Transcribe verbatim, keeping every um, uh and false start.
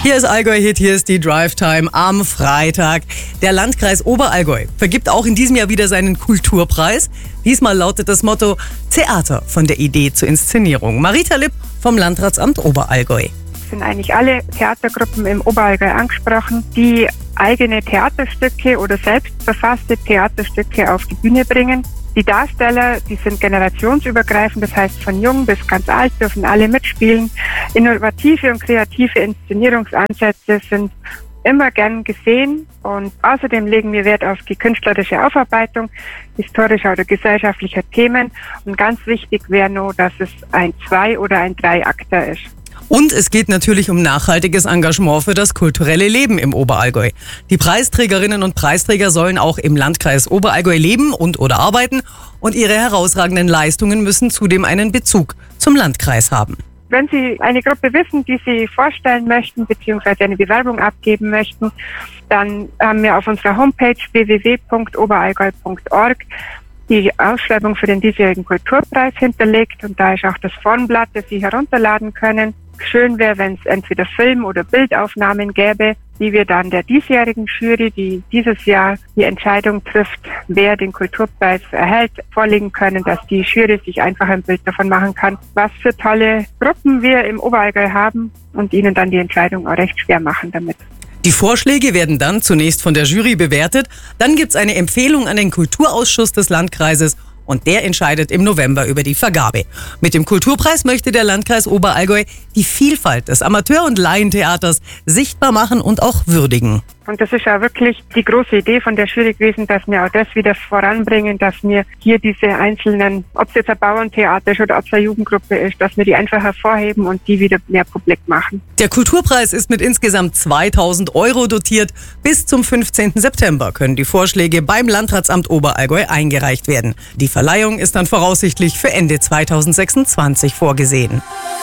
Hier ist Allgäu Hit, hier ist die Drive Time am Freitag. Der Landkreis Oberallgäu vergibt auch in diesem Jahr wieder seinen Kulturpreis. Diesmal lautet das Motto Theater von der Idee zur Inszenierung. Marita Lipp vom Landratsamt Oberallgäu. Es sind eigentlich alle Theatergruppen im Oberallgäu angesprochen, die eigene Theaterstücke oder selbst verfasste Theaterstücke auf die Bühne bringen. Die Darsteller, die sind generationsübergreifend, das heißt von jung bis ganz alt dürfen alle mitspielen. Innovative und kreative Inszenierungsansätze sind immer gern gesehen und außerdem legen wir Wert auf die künstlerische Aufarbeitung historischer oder gesellschaftlicher Themen und ganz wichtig wäre nur, dass es ein Zwei- oder ein Dreiakter ist. Und es geht natürlich um nachhaltiges Engagement für das kulturelle Leben im Oberallgäu. Die Preisträgerinnen und Preisträger sollen auch im Landkreis Oberallgäu leben und oder arbeiten und ihre herausragenden Leistungen müssen zudem einen Bezug zum Landkreis haben. Wenn Sie eine Gruppe wissen, die Sie vorstellen möchten bzw. eine Bewerbung abgeben möchten, dann haben wir auf unserer Homepage w w w punkt oberallgäu punkt org die Ausschreibung für den diesjährigen Kulturpreis hinterlegt und da ist auch das Formblatt, das Sie herunterladen können. Schön wäre, wenn es entweder Film- oder Bildaufnahmen gäbe, die wir dann der diesjährigen Jury, die dieses Jahr die Entscheidung trifft, wer den Kulturpreis erhält, vorlegen können, dass die Jury sich einfach ein Bild davon machen kann, was für tolle Gruppen wir im Oberallgäu haben und ihnen dann die Entscheidung auch recht schwer machen damit. Die Vorschläge werden dann zunächst von der Jury bewertet, dann gibt's eine Empfehlung an den Kulturausschuss des Landkreises und der entscheidet im November über die Vergabe. Mit dem Kulturpreis möchte der Landkreis Oberallgäu die Vielfalt des Amateur- und Laientheaters sichtbar machen und auch würdigen. Und das ist ja wirklich die große Idee von der Jury gewesen, dass wir auch das wieder voranbringen, dass wir hier diese einzelnen, ob es jetzt ein Bauerntheater ist oder ob es eine Jugendgruppe ist, dass wir die einfach hervorheben und die wieder mehr publik machen. Der Kulturpreis ist mit insgesamt zweitausend Euro dotiert. Bis zum fünfzehnten September können die Vorschläge beim Landratsamt Oberallgäu eingereicht werden. Die Verleihung ist dann voraussichtlich für Ende zweitausendsechsundzwanzig vorgesehen.